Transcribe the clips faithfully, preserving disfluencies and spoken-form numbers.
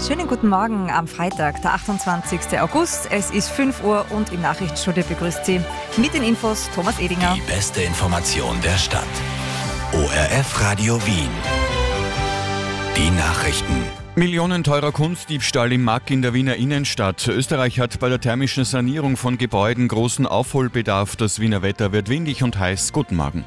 Schönen guten Morgen am Freitag, der achtundzwanzigsten August. Es ist fünf Uhr und im Nachrichtenstudio begrüßt Sie mit den Infos Thomas Edinger. Die beste Information der Stadt. O R F Radio Wien. Die Nachrichten. Millionenteurer Kunstdiebstahl im Mack in der Wiener Innenstadt. Österreich hat bei der thermischen Sanierung von Gebäuden großen Aufholbedarf. Das Wiener Wetter wird windig und heiß. Guten Morgen.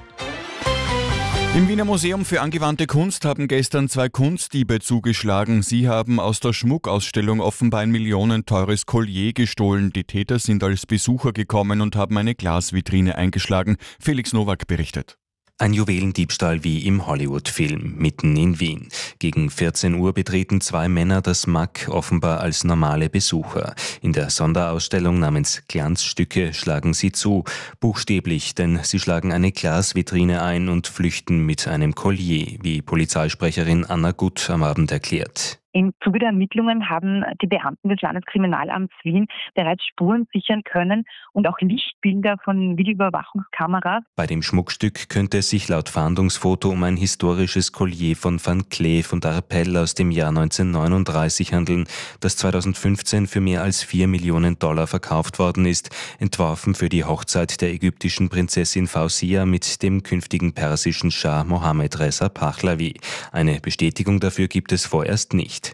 Im Wiener Museum für angewandte Kunst haben gestern zwei Kunstdiebe zugeschlagen. Sie haben aus der Schmuckausstellung offenbar ein millionenteures Collier gestohlen. Die Täter sind als Besucher gekommen und haben eine Glasvitrine eingeschlagen. Felix Nowak berichtet. Ein Juwelendiebstahl wie im Hollywood-Film, mitten in Wien. Gegen vierzehn Uhr betreten zwei Männer das Mack, offenbar als normale Besucher. In der Sonderausstellung namens Glanzstücke schlagen sie zu. Buchstäblich, denn sie schlagen eine Glasvitrine ein und flüchten mit einem Collier, wie Polizeisprecherin Anna Gutt am Abend erklärt. Im Zuge der Ermittlungen haben die Beamten des Landeskriminalamts Wien bereits Spuren sichern können und auch Lichtbilder von Videoüberwachungskameras. Bei dem Schmuckstück könnte es sich laut Fahndungsfoto um ein historisches Collier von Van Cleef und Arpels aus dem Jahr neunzehnhundertneununddreißig handeln, das zweitausendfünfzehn für mehr als vier Millionen Dollar verkauft worden ist, entworfen für die Hochzeit der ägyptischen Prinzessin Fausia mit dem künftigen persischen Schah Mohammed Reza Pahlavi. Eine Bestätigung dafür gibt es vorerst nicht.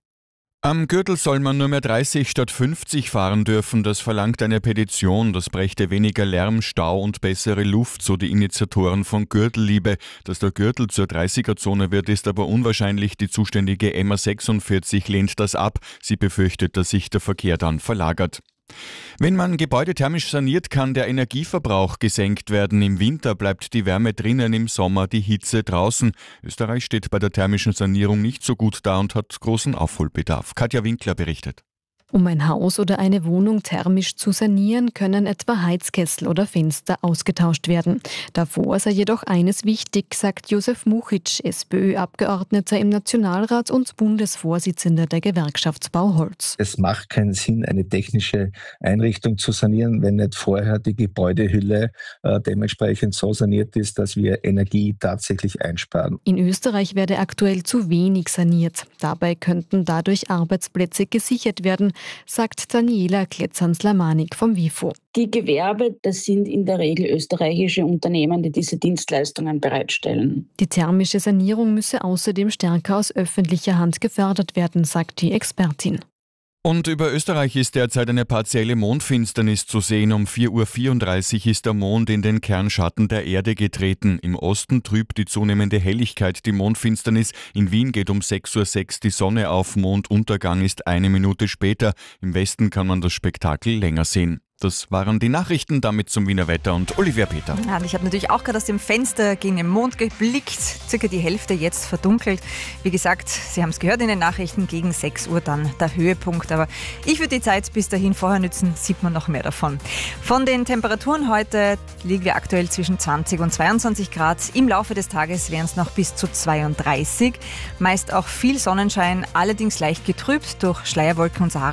Am Gürtel soll man nur mehr dreißig statt fünfzig fahren dürfen. Das verlangt eine Petition. Das brächte weniger Lärm, Stau und bessere Luft, so die Initiatoren von Gürtelliebe. Dass der Gürtel zur dreißiger-Zone wird, ist aber unwahrscheinlich. Die zuständige M A sechsundvierzig lehnt das ab. Sie befürchtet, dass sich der Verkehr dann verlagert. Wenn man Gebäude thermisch saniert, kann der Energieverbrauch gesenkt werden. Im Winter bleibt die Wärme drinnen, im Sommer die Hitze draußen. Österreich steht bei der thermischen Sanierung nicht so gut da und hat großen Aufholbedarf. Katja Winkler berichtet. Um ein Haus oder eine Wohnung thermisch zu sanieren, können etwa Heizkessel oder Fenster ausgetauscht werden. Davor sei jedoch eines wichtig, sagt Josef Muchitsch, SPÖ-Abgeordneter im Nationalrat und Bundesvorsitzender der Gewerkschaft Bauholz. Es macht keinen Sinn, eine technische Einrichtung zu sanieren, wenn nicht vorher die Gebäudehülle äh, dementsprechend so saniert ist, dass wir Energie tatsächlich einsparen. In Österreich werde aktuell zu wenig saniert. Dabei könnten dadurch Arbeitsplätze gesichert werden, sagt Daniela Kletzan-Slamanik vom WIFO. Die Gewerbe, das sind in der Regel österreichische Unternehmen, die diese Dienstleistungen bereitstellen. Die thermische Sanierung müsse außerdem stärker aus öffentlicher Hand gefördert werden, sagt die Expertin. Und über Österreich ist derzeit eine partielle Mondfinsternis zu sehen. Um vier Uhr vierunddreißig ist der Mond in den Kernschatten der Erde getreten. Im Osten trübt die zunehmende Helligkeit die Mondfinsternis. In Wien geht um sechs Uhr sechs die Sonne auf. Monduntergang ist eine Minute später. Im Westen kann man das Spektakel länger sehen. Das waren die Nachrichten, damit zum Wiener Wetter und Olivia Peter. Ja, und ich habe natürlich auch gerade aus dem Fenster gegen den Mond geblickt, circa die Hälfte jetzt verdunkelt. Wie gesagt, Sie haben es gehört in den Nachrichten, gegen sechs Uhr dann der Höhepunkt. Aber ich würde die Zeit bis dahin vorher nützen, sieht man noch mehr davon. Von den Temperaturen heute liegen wir aktuell zwischen zwanzig und zweiundzwanzig Grad. Im Laufe des Tages wären es noch bis zu zweiunddreißig. Meist auch viel Sonnenschein, allerdings leicht getrübt durch Schleierwolken und Sahara.